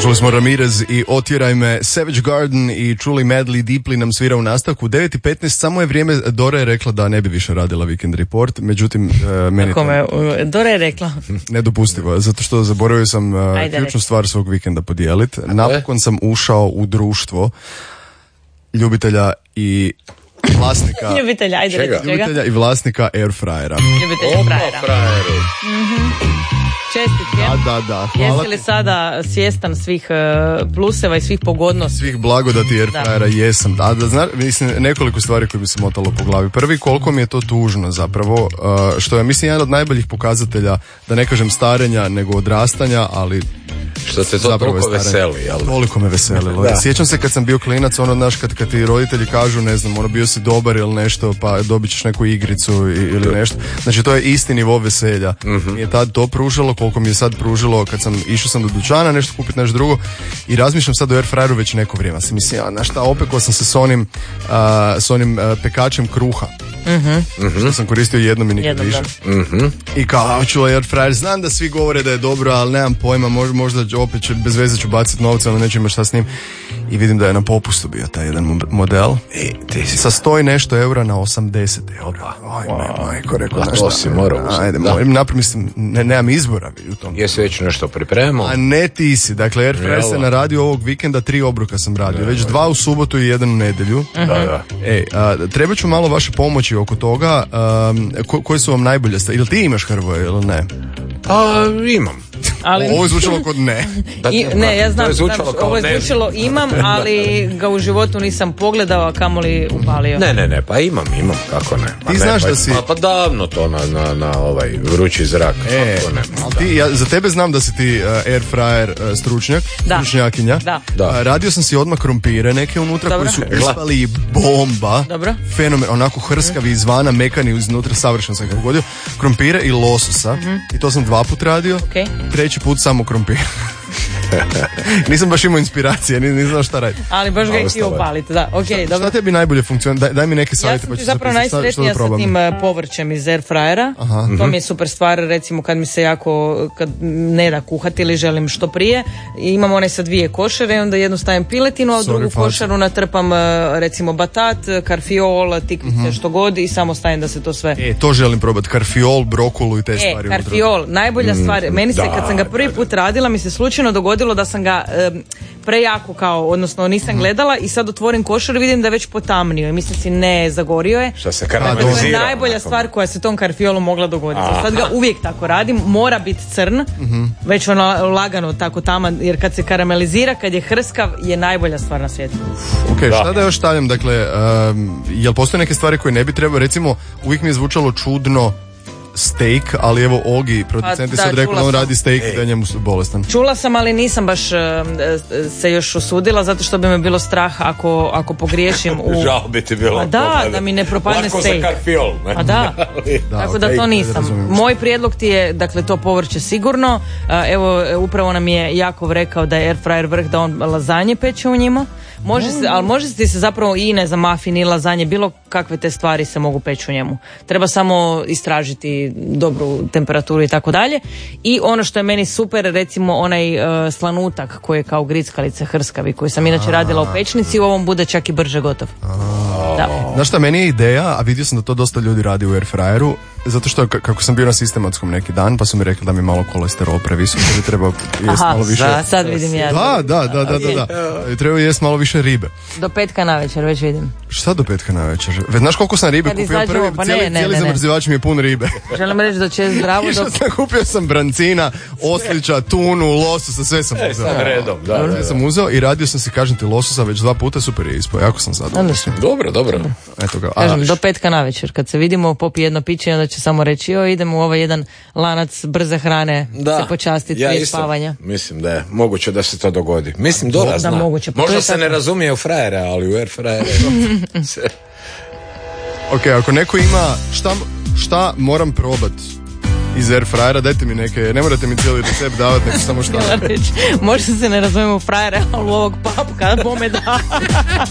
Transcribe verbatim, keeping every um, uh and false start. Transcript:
Slušali smo Ramirez i Otjeraj me, Savage Garden i čuli Madly Deeply nam svira u nastavku. U devet i petnaest samo je vrijeme, Dora je rekla da ne bi više radila Weekend Report, međutim uh, meni Kako me, Dora je rekla? Nedopustivo, zato što zaboravio sam uh, ključnu stvar svog vikenda podijeliti. Napokon sam ušao u društvo ljubitelja i vlasnika ljubitelja, ajde čega? reći čega? Ljubitelja i vlasnika Airfryera. Ljubitelja frajera. Mm-hmm. Čestitke. Da, da, da. Hvala. Jesi li sada svjestan svih uh, pluseva i svih pogodnosti? Svih blagodati Airfryera jesam. Da, da, zna, mislim, nekoliko stvari koje bi se motalo po glavi. Prvi, koliko mi je to tužno zapravo, uh, što je, mislim, jedan od najboljih pokazatelja, da ne kažem starenja, nego odrastanja, ali što te to toliko veseli, jel? Toliko me veselilo. Da. Sjećam se kad sam bio klinac, ono, znaš, kad, kad ti roditelji kažu, ne znam, ono, bio si dobar ili nešto, pa dobit ćeš neku igricu ili nešto. Znači, to je isti nivo veselja. Mm-hmm. Mi je tad to pružalo, koliko mi je sad pružilo kad sam išao sam do dućana nešto kupiti, nešto drugo, i razmišljam sad o Airfryeru već neko vrijeme. Sam mislim, ja, znaš šta, opekao sam se s onim, uh, s onim uh, pekačem kruha. Mm-hmm. Što sam koristio jednom i nikad više. Mm-hmm. I kao, ću Airfryer, znam da svi govore da je dobro, ali nemam pojma, možda, možda opet ću, bez veze ću baciti novce, ali neću imati šta s njim. I vidim da je na popustu bio taj jedan model. I ti si sa sto i nešto eura na osamdeset eura. Oj, wow. Majko, rekao, to si morao. Ajde, moram, naprijed, mislim, ne, nemam izbora u tom. Jesi već nešto pripremao? A ne ti si. Dakle, Airfryer se naradio ovog vikenda, tri obroka sam radio. Da, već dva u subotu i jedan u nedjelju. Da, da. Ej, a, treba ću malo vaše pomoći oko toga. Um, ko, koje su vam najbolje stavljene? Ili ti imaš, Hrvoje, ili ne? A, imam. Ali... Ovo je zvučalo kod ne. I, ne, ja znam, je znam ovo je zvučalo imam, ali ga u životu nisam pogledao, a kamoli upalio. Ne, ne, ne, pa imam, imam, kako ne. Pa ti ne, znaš pa, da si... Pa, pa davno to na, na, na ovaj vrući zrak. E, kako ne. Ti, ja, za tebe znam da si ti uh, Airfryer uh, stručnjak, da. stručnjakinja. Da. Da. Uh, radio sam si odmah krompire neke unutra. Dobro. Koji su ispali bomba. Dobro. Fenomen, onako hrskavi izvana, mekani iznutra, savršeno sam ga pogodio. Krompire i lososa. Mm-hmm. I to sam dva put radio. Okay. Treći put samo krompir. Nisam baš imao inspiracije, nisam znao šta raditi. Ali baš ga i htio upaliti, da, ok, šta, dobro. Šta tebi najbolje funkcionira? Daj, daj mi neke savjete. Ja sam ti zapravo najsretnija sa tim povrćem iz Airfryera. Aha. To mi je super stvar, recimo kad mi se jako, kad ne da kuhati ili želim što prije. Imam one sa dvije košare, onda jednu stavim piletinu, a u drugu košaru natrpam recimo batat, karfiol, tikvice, uh-huh. što god i samo stavim da se to sve... E, to želim probati, karfiol, brokulu i te e, stvari. E, karfiol, najbolja stvar. Meni se, kad sam ga prvi put radila, mi se slučajno dogodilo da sam ga um, prejako kao, odnosno nisam gledala i sad otvorim košar i vidim da je već potamnio i mislim si ne, zagorio je. Šta se karamelizira? To je najbolja stvar koja se tom karfiolu mogla dogoditi. Aha. Sad ga uvijek tako radim, mora biti crn, mm-hmm. već ono lagano tako taman, jer kad se karamelizira, kad je hrskav, je najbolja stvar na svijetu. Ok, da. Šta da još stavljam, dakle, um, jel postoje neke stvari koje ne bi trebalo, recimo, uvijek mi je zvučalo čudno steak, ali evo Ogi, producent je sad rekao da on radi steak i da je njemu bolestan. Čula sam, ali nisam baš uh, se još usudila, zato što bi me bilo strah ako, ako pogriješim u... Žao bi ti bilo. A da, da mi ne propadne steak. Lako za karfiol, ne? A da, da tako okay, da to nisam. Moj prijedlog ti je, dakle, to povrće sigurno. Uh, evo, upravo nam je Jakov rekao da je Airfryer vrh, da on lazanje peče u njima. Može se, ali može ti se zapravo i ne za muffin i lazanje, bilo kakve te stvari se mogu peći u njemu. Treba samo istražiti dobru temperaturu i tako dalje. I ono što je meni super, recimo onaj uh, slanutak koji je kao grickalice hrskavi, koji sam inače radila u pečnici, u ovom bude čak i brže gotov. Da. Znaš šta, meni je ideja, a vidio sam da to dosta ljudi radi u Airfryeru, zato što k- kako sam bio na sistematskom neki dan, pa su mi rekli da mi malo kolesterol previsok, da bi trebao jesti malo više. Aha, sad vidim ja. Da, da, da, da, da, da. Treba jesti malo više ribe. Do petka na večer, već vidim. Šta do petka na večer? Znaš koliko sam ribe kupio? Prvi, pa ne, cijeli, ne, cijeli ne, ne. zamrzivač mi je pun ribe. Želim reći da će zdravo dok... sam, kupio sam brancina, oslića, tunu, lososa, sve sam uzeo. E, redom, da, da, da. sam uzeo i radio sam si, kažem ti, lososa već dva puta, super je ispao, jako sam zadovoljan. Dobro, dobro. Eto ga. Kažem, do petka na večer, kad se vidimo, popi jedno piće i onda će samo reći, joj, idemo u ovaj jedan lanac brze hrane, da, se počastiti ja prije isto spavanja. Mislim da je moguće da se to dogodi. Mislim, Dora zna. Moguće, možda se ne razumije u frajere, ali u Airfryere se... Ok, ako neko ima, šta, šta moram probat iz Airfryera, dajte mi neke, ne morate mi cijeli recept davati, nego samo šta. Možda se ne razumijemo u frajere, ali u ovog papka, bome da.